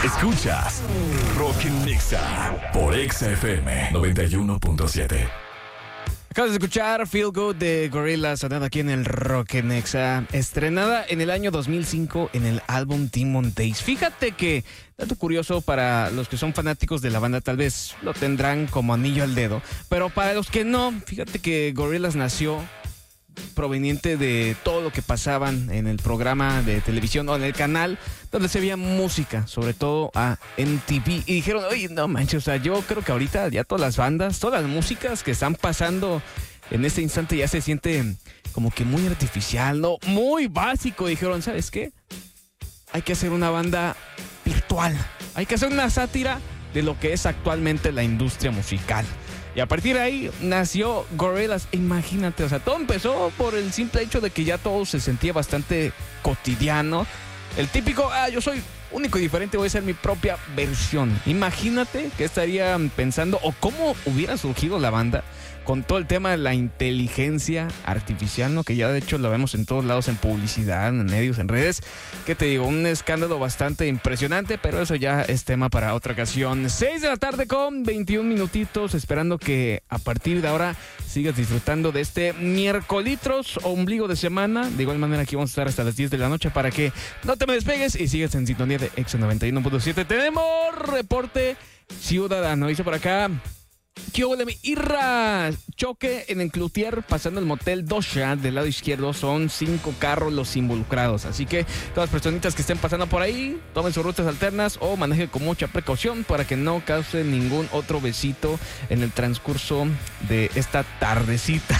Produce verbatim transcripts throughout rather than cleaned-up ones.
Escuchas Rock en Nexa por Exa F M noventa y uno punto siete. Acabas de escuchar Feel Good de Gorillaz, sonando aquí en el Rock en Nexa, estrenada en el año dos mil cinco en el álbum Demon Days. Fíjate que, dato curioso para los que son fanáticos de la banda, tal vez lo tendrán como anillo al dedo, pero para los que no, fíjate que Gorillaz nació proveniente de todo lo que pasaban en el programa de televisión o en el canal donde se veía música, sobre todo a M T V, y dijeron, oye, no manches, o sea, yo creo que ahorita ya todas las bandas, todas las músicas que están pasando en este instante ya se siente como que muy artificial, ¿no? Muy básico. Dijeron, ¿sabes qué? Hay que hacer una banda virtual, hay que hacer una sátira de lo que es actualmente la industria musical. Y a partir de ahí nació Gorillaz. Imagínate, o sea, todo empezó por el simple hecho de que ya todo se sentía bastante cotidiano. El típico, ah, yo soy único y diferente, voy a hacer mi propia versión. Imagínate qué estarían pensando o cómo hubiera surgido la banda con todo el tema de la inteligencia artificial, ¿no? Que ya de hecho lo vemos en todos lados, en publicidad, en medios, en redes. ¿Qué te digo? Un escándalo bastante impresionante, pero eso ya es tema para otra ocasión. seis de la tarde con veintiún minutitos, esperando que a partir de ahora sigas disfrutando de este miércolitros o ombligo de semana. De igual manera aquí vamos a estar hasta las diez de la noche para que no te me despegues y sigas en sintonía de Exa noventa y uno punto siete. Tenemos reporte ciudadano. Dice por acá: ¿qué hubo de mi Irra? Choque en el Cloutier pasando el motel Dosha del lado izquierdo. Son cinco carros los involucrados. Así que todas las personitas que estén pasando por ahí, tomen sus rutas alternas o manejen con mucha precaución para que no cause ningún otro besito en el transcurso de esta tardecita.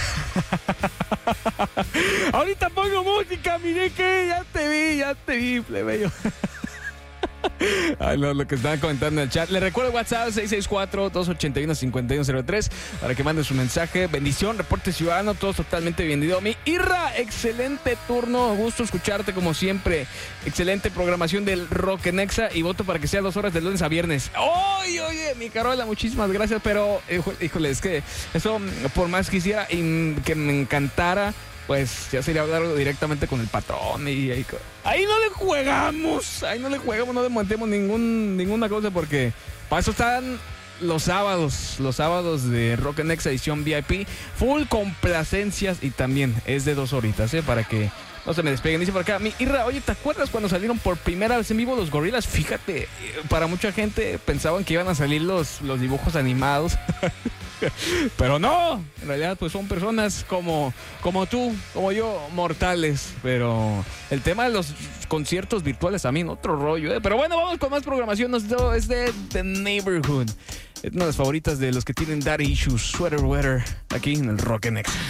Ahorita pongo música, mire que ya te vi, ya te vi, plebeyo. Ay, no, lo que estaban comentando en el chat. Les recuerdo WhatsApp seis seis cuatro, dos ocho uno, cinco uno cero tres para que manden su mensaje. Bendición, reporte ciudadano, todos totalmente bienvenidos. Mi Irra, excelente turno, gusto escucharte como siempre. Excelente programación del Rock en Nexa y voto para que sea dos horas de lunes a viernes. Oye, oye, mi Carola, muchísimas gracias, pero híjole, es que eso, por más quisiera y que me encantara, pues ya sería hablar directamente con el patrón y ahí, ahí no le jugamos, ahí no le jugamos, no le montemos ningún, ninguna cosa, porque para eso están los sábados, los sábados de Rock en Nexa edición V I P, full complacencias y también es de dos horitas, ¿eh? Para que no se me despeguen. Dice por acá, mi Irra, oye, ¿te acuerdas cuando salieron por primera vez en vivo los Gorillaz? Fíjate, para mucha gente pensaban que iban a salir los, los dibujos animados. Pero no, en realidad pues son personas como, como tú, como yo, mortales. Pero el tema de los conciertos virtuales también, otro rollo, ¿eh? Pero bueno, vamos con más programación. Es de The Neighborhood. Es una de las favoritas de los que tienen daddy issues, Sweater Weather, aquí en el Rock en Nexa.